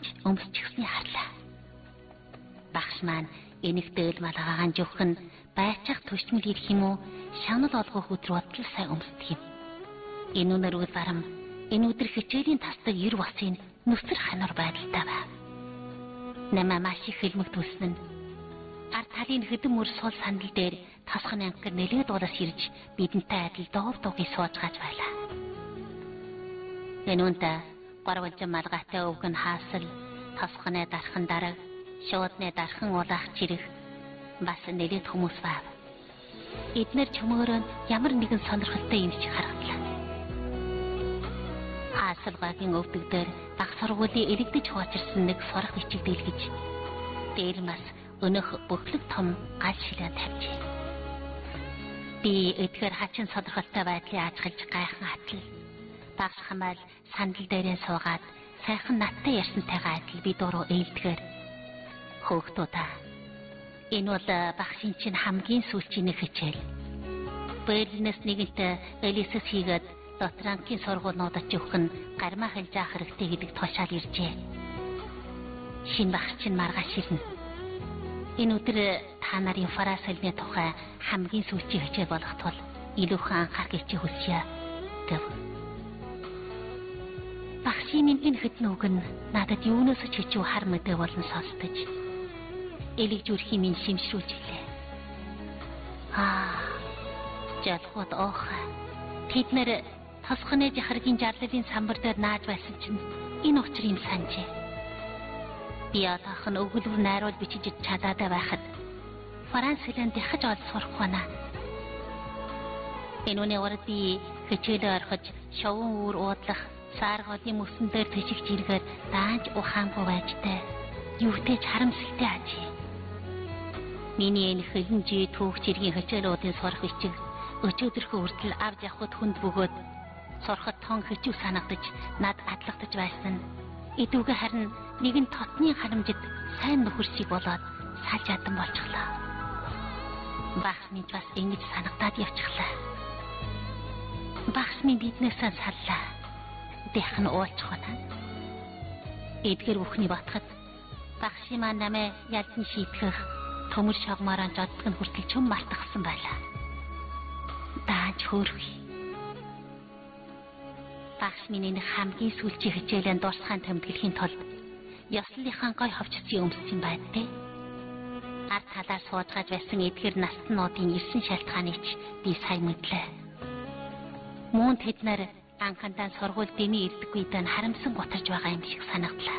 өмсчихсний харлаа. Багш маань энийг дээл малгаагаан жөвх нь байцаах төчмөл ирэх юм уу? Шанал олгох өдрөө бодол сайн өмсдөг юм. Энэ үнэр үл барам энэ өдөр хичээлийн тасдаг ер басын нүсэр ханар байдалтай байв. Намаа маш их хөлмөг төлсөн нь гар талын хөдөм мөр суул сандал дээр тасхан ангар нэлээд удаас ирж бидэнтэй адил дов дуугийн сууж гаж байлаа. Энэ үнтэй гурван малгайтай өвгөн хаасал тасханы дархан дараг шуудны дархан улаах чирэх бас нэлээд хүмүүс байв. Эднэр чөмөөрөө ямар нэгэн сонирхолтой юм шиг харагдлаа. Хаасалгагийн өвдөг дээр баг сургуулийн элэгдэж хуучирсан нэг сурах бичиг дэлгэж дээр бас өнөх бүхлэг том гал шилэн тавьжээ. Би эдгээр хачин сонирхолтой байдлыг ажиглаж гайхан атал багш хамаал сандал дээрээ суугаад сайхан надтай ярьсантайгаа адил би дуруу ээлдгээр хөөхтүүдаа энэ бол багшийн чинь хамгийн сүүлчийн нэг хичээл. Берлинээс нэгэнтээ элисэс хийгээд дотранкийн сургуулиудад явах нь гармаа хэлж авах хэрэгтэй гэдэг тушаал иржээ. Шинэ багш чинь маргааш ирнэ. Энэ өдөр та нарын францэлний тухай хамгийн сүүлчийн хичээл болох тул илүүхэн анхаарах гэж хүсье гэв. Багшийн энэ хэдэн үг нь надад юунаас ч хичүү хар мэдээ болон сонсдож элэг зүрхийн минь шимшрүүлж гэлээ. Жалхууд тэд нэр тосхоны жахаргийн жарлалын самбар дээр нааж байсан чинь энэ учир юм санджээ. Би одоохон өгүүлбэр найруулж бичиж чадаатай байхад Франц хэлээр дахиж олж сурах байна. Энэ үний урд би хичээлээ орхиж шовын үүр уудлах сааргодын мөсөн дээр төшигч иргээр даанч ухаангүй байжтэй. Юутэй ч харамсалтай ажээ. Миний энэ хөлнжи түүх чиргийн хичээлүүдийн сурах бичиг өчигдөрхөө хүртэл авч явхад хүнд бөгөөд сурахад тон хичүү санагдаж над адлагдаж байсан. Идүүгээ харин нэгэн тотны харамжид сайн нөхөр шиг болоод салж ядан болчихлоо. Багш минь бас ингэж санагдаад явчихлаа. Багш минь биднээс саллаа. Дэх нь уулчих байна. Эдгэр бүхний батхад багшийн маань намайг ялдан шийтгэх төмөр шавмаараа жоддог нь хүртэл чөм мартахсан байлаа. Дааж хөөрхий. Багш минь энэ хамгийн сүүлчийн хичээлийн дурсгаан тэмдэглэхийн тулд ёслолынхаа гой ховчцын өмссөн байдтэй. Ард талаар суужгааж байсан эдгээр настнуудын ирсэн шалтгааныг би сайн мэдлээ. Мөн тэд нар анхандаа сургууль дэмий ирдэггүй дэн харамсан гутарж байгаа юм шиг санагдлаа.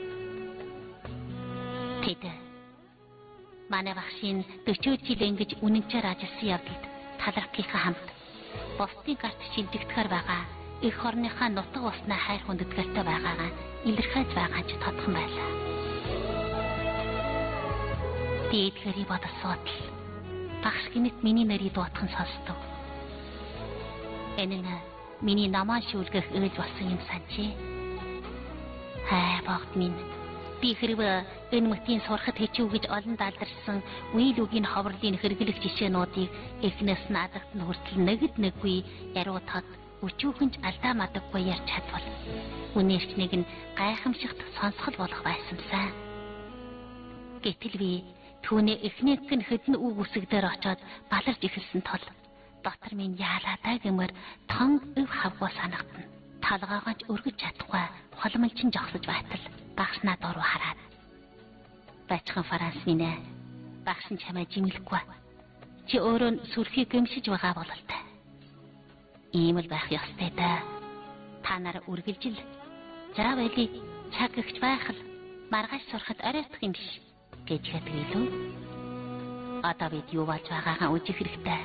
Тэд манай багшийн 40 жил ингэж үнэнчээр ажилласан явдалд талархлынхаа хамт бусдын гарт шилжигдэхэр байгаа их орныхаа нутаг уснаа хайр хүндэтгэртэй байгаагаа илэрхийлж байгаа ч тодхон байлаа. Би эдгэрийг бодсоод багш гинэт миний нэрийг дуутхан сонсдог. Энэ нь миний намаа шүүлгэх ээлж болсон юм санчээ. Богд минь би хэрэг энэ мөтийн сурахад хэчүү гэж олон даалдарсан үйл үгийн ховрлын хэрэглэх жишээнуудыг эхнээс нь адагт нь хүртэл нэгд нэггүй яруу тод өчүүхэнж алдаа мадаггүй ярьж чадвал үнээрч нэг нь гайхамшигт сонсгол болох байсансан. Гэтэл би түүний эхнийх нь хэдэн үг үсэг дээр очоод баларж эхэлсэн тул дотор минь яалаатай гэмээр тон өв хавгуу санагдана. Талгаагач өргөж чадахгүй холмолчин жогсож байтал багш над руу хараад бачхан Франц минь багш нь чамайг жимлэхгүй. Чи өөрөө сүрхийг гэмшиж байгаа бололтой. Ийм л байх ёстой да. Та нар үргэлжил заавали цаг ихч байх л маргааш сурахад оройтох юм биш гэж хэлдэг лөө. Одоо бид юу болж байгаагаа үзэх хэрэгтэй.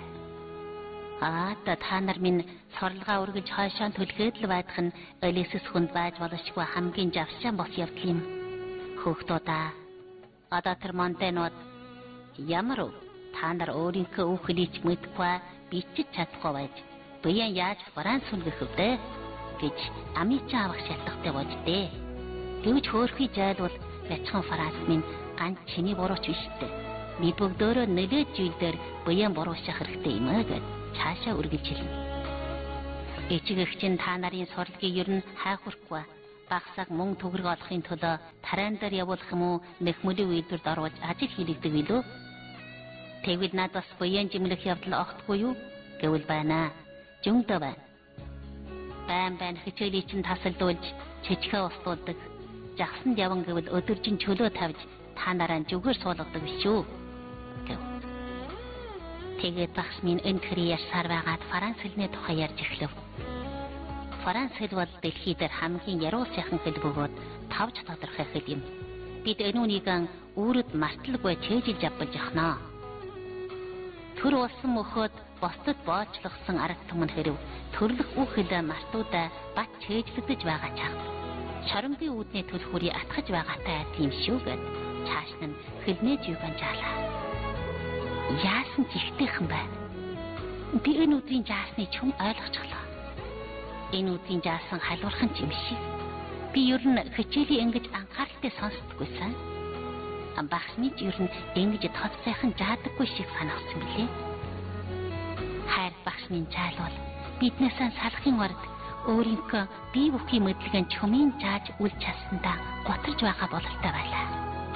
Та нар минь сурлагаа үргэлж хойшоо төлөхөд л байдах нь элисэс хүнд байж болошгүй хамгийн завшаан бос явдал юм. Хөөхтүүдаа одоо тэр монтенууд ямар та нар өөрийнхөө үг хэлийч мэдгүй бичиж чадахгүй байж буян яаж Франц сүнгэх вдэ гэж амичаа авах шалтгаантай бождээ. Гэвч хөөрхий жайлвал бачхан Франц минь ганц чиний бурууч биштэй. Бид бүгдөө нэлээд зүйлдер буян буруушах хэрэгтэй юм аа гэж цаашаа үргэлжилнэ. Эцэг эх чинь та нарын сурлагыг ер нь хайхурхгүй багсаг мөн төгрөг олохын тулд тараан дээр явуулах юм уу, нэхмөлийн үйлдвэрт оруулж ажил хийлэгдэг билүү? Тэгвэл над бас буян жимлэх явдал огтгүй юу? Гэвэл байна. Жөндөө байна. Байн хичээлийг чинь тасалдуулж чичгээ устуулдаг. Жагсанд яван гэвэл өдөржин чөлөө тавьж та нараа зүгээр суулгадаг биш үү? Гэв. Тэгээд багш минь өнөхөр ярьсаар байгаад Франц хэлний тухай ярьж эхлэв. Франц хэл бол дэлхий дээр хамгийн яруу сайхан хэл бөгөөд тавж тодорхой хэл юм. Бид энүүнийг үүрэд марталгүй чэйжилж авбалж яхнаа. Төр улсын мөхөд босдод боолчлогсон арга түмэн хэрв төрлөх үг хэлээ мартуудаа бат чэйжлэгдэж байгаа чаг. Шоромгийн үүдний төлхүүрийг атгаж байгаатай адил юм шүү гэд цааш нь хэлнэж юу ганжаалаа. Яасан ч ихтэйхэн байна. Би энэ өдрийн жаасны чүм ойлгочихлоо. Энэ үгийн жаасан халуурхан ч юм шиг. Би ер нь хичээлийн ингэж анхааралтай сонсдоггүйсэн. Багш минь ер нь ингэж тод сайхан жаадаггүй шиг санагдсан билээ. Хайр багш минь жаалвал биднээсээ салахын орд өөрийнхөө бие бүхий мэдлэгийн чумын жааж үл чадсандаа готарж байгаа бололтой байлаа.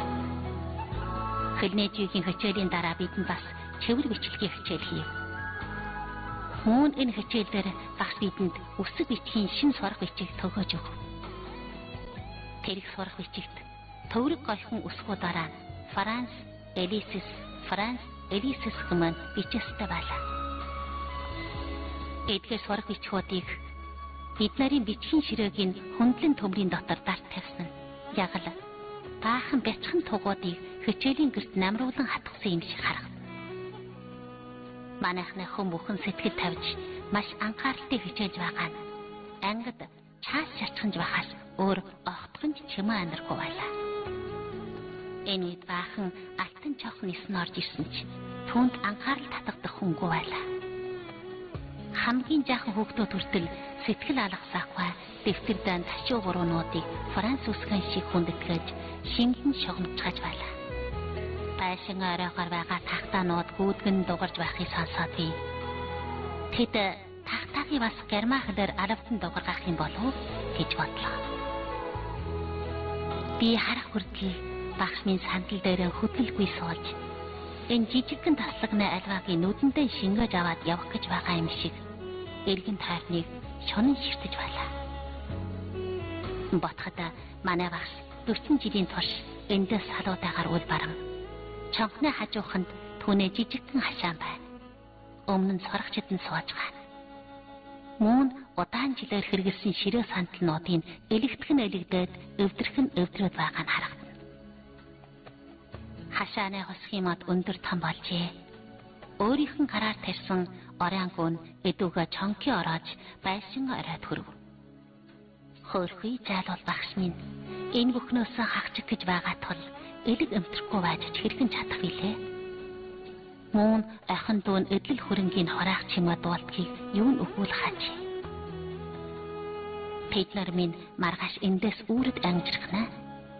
Хэлнээжийн хичээлийн дараа бидэнд бас цэвэр бичлэгийн хичээл хийв. Мөн энэ хичээлээр багш бидэнд өсөг бичгийн шин сурах бичиг төгөөж өг. Тэрэг сурах бичигт төврөг гойхон өсгүүдаараа Франц Элисис хэмээн бичээстэй байлаа. Эдгээр сурах бичгүүдийг бид нарын бичгийн ширээгийн хөндлөн төмрийн дотор дарт тавьсан. Яг л баахан бяцхан тугуудыг хичээлийн гэрт намруулан хатгсан юм шиг харагдав. Манайхны хүмүүхэн сэтгэл тавьж маш анхааралтай хичээж байгаа нь ангид чаас шатханж байхаас өөр огтхонч чимээ анаргүй байлаа. Энэ үед баахан алтан чох нисэн орж ирсэн ч түүнд анхаарал татагдах хүнгүй байлаа. Хамгийн жаахан хүүхдүүд хүртэл сэтгэл алгасаахгүй дэвтэр дан ташуу буруунуудыг Франц үсгэн шиг хүндэтгэж шингэн шогночгаж байлаа. Байшин оройгоор байгаа тахтаанууд гүйдгэн дугарж байхыг сонсоод би тэд тахтаагийн бас герман хэлээр алавдан дугаргах юм болов уу гэж бодлоо. Би харах хүртэл багш минь сандал дээр хөдлөлгүй суулж энэ жижигхэн таслагны альваагийн нүдэндээ шингээж аваад явах гэж байгаа юм шиг эргэн тайрныг шунан ширтэж байлаа. Ботход манай багш 40 жилийн турш эндээс салуудаагаар үл баран чонхны хажууханд түүний жижигхэн хашаан байна. Өмнө нь сурагчид нь сууж байна. Мөн удаан жилээр хэрэгэлсэн ширээ сандалнуудын элэгдхэн элэгдээд өвдрөхн өвдрөөд байгаа нь харагдана. Хашааны хосхийн мод өндөр том болжээ. Өөрийнх нь гараар тарьсан оройнгоо эдүгээ чонки ороож байшин оройд хүрв. Хөөрхий жаалвал багш минь энэ бүхнөөс хагчих гэж байгаа тул элэг өмтөрөхгүй байж хэрхэн чадах вүлээ? Мөн ахын дүүн эдлэл хөрөнгийн хураах чимээ дуулдгийг юу нь өгүүлэх хаж. Тэд нар минь маргааш эндээс үүрэг ангижрахнаа.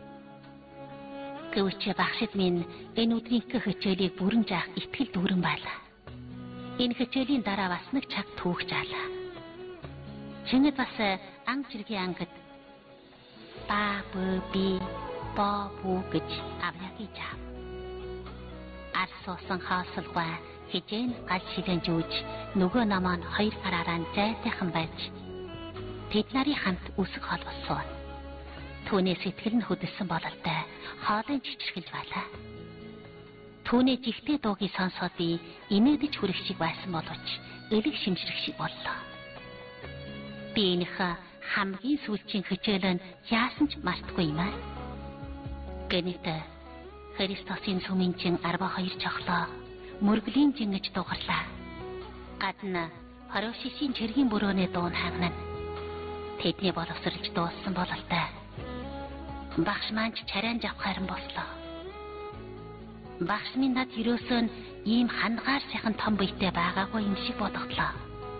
Гэвч багшид минь энэ өдрийнхөө хичээлийг бүрэн заах итгэл дүүрэн байлаа. Энэ хичээлийн дараа бас нэг цаг түүх жаалаа. Чингэд бас ангижиргийн ангид ба би боо бүү гэж авьяагийн жаав. Арсуусан хаосолгой хижээн гал шилэн жүүж нөгөө намаа хоёр гараараа зайтайхан байж тэд нарын хамт үсэг холбосон. Түүний сэтгэл нь хөдөлсөн бололтой хоолын чичирхэлж байлаа. Түүний жигтэй дуугийг сонсоод би инээдэж хүрэх шиг байсан боловч элэг шимжрэх шиг боллоо. Би энийх хамгийн сүүлчийн хичээлэн яасан ч мартахгүй юм аа. Гэнэт Христосын сүминчин 12 чохлоо мөргөлийн жингэж дугарлаа. Гадна хориошишийн чиргийн борооны дуун хагнана. Тэдний боловсролж дууссан бололтой. Багш маань чарайн авах харин боллоо. Багш минь над ерөөсөө ийм хангаар сайхан том биетэй байгаагүй юм шиг бодогдлоо.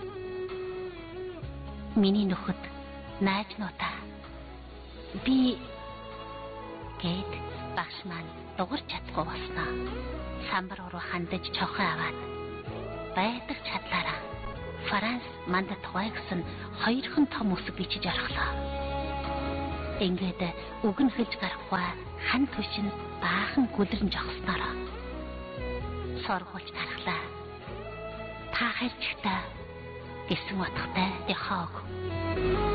Миний нөхөд найз нутаа. Би гээд багш маань дугарч чадахгүй болсноо. Самбар руу хандаж чохоо аваад байдаг чадлаараа Франц мандат тухай гэсэн хоёрхан том үсэг бичиж орхлоо. ингээд үг нь хэлж гарахгүй хан түшин баахан гүлэрн жогснороо соргуулж тархлаа. Та харьцагтаа гэсэн утгатай яхааг.